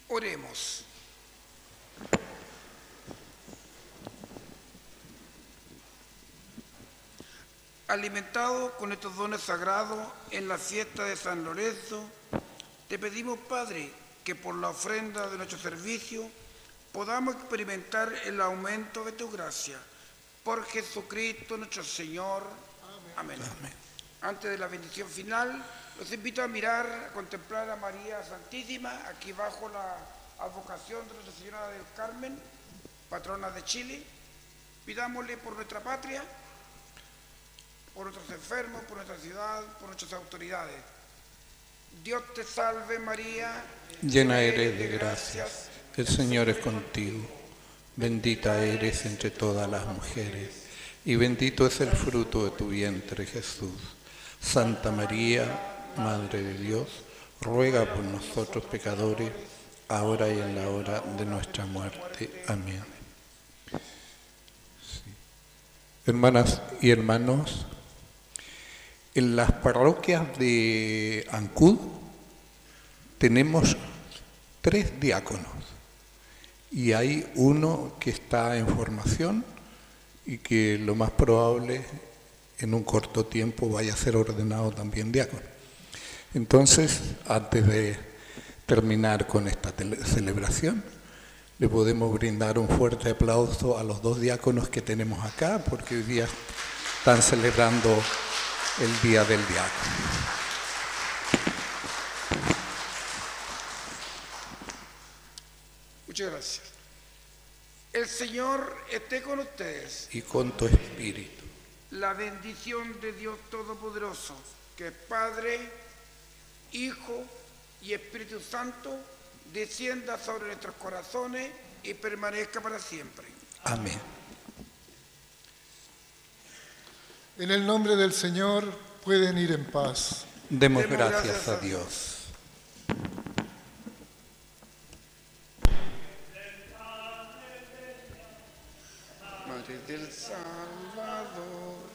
Oremos. Alimentados con estos dones sagrados en la fiesta de San Lorenzo, te pedimos, Padre, que por la ofrenda de nuestro servicio podamos experimentar el aumento de tu gracia. Por Jesucristo nuestro Señor. Amén. Amén. Antes de la bendición final, los invito a mirar, a contemplar a María Santísima, aquí bajo la advocación de Nuestra Señora del Carmen, patrona de Chile. Pidámosle por nuestra patria, por nuestros enfermos, por nuestra ciudad, por nuestras autoridades. Dios te salve María, llena eres de gracias, el Señor es contigo, bendita eres entre todas las mujeres, y bendito es el fruto de tu vientre, Jesús. Santa María, Madre de Dios, ruega por nosotros pecadores, ahora y en la hora de nuestra muerte. Amén. Sí. Hermanas y hermanos, en las parroquias de Ancud tenemos 3 diáconos y hay uno que está en formación y que lo más probable en un corto tiempo vaya a ser ordenado también diácono. Entonces, antes de terminar con esta celebración, le podemos brindar un fuerte aplauso a los 2 diáconos que tenemos acá, porque hoy día están celebrando el Día del Diácono. Muchas gracias. El Señor esté con ustedes. Y con tu espíritu. La bendición de Dios Todopoderoso, que es Padre, Hijo y Espíritu Santo, descienda sobre nuestros corazones y permanezca para siempre. Amén. En el nombre del Señor pueden ir en paz. Demos gracias a Dios. Madre del Salvador,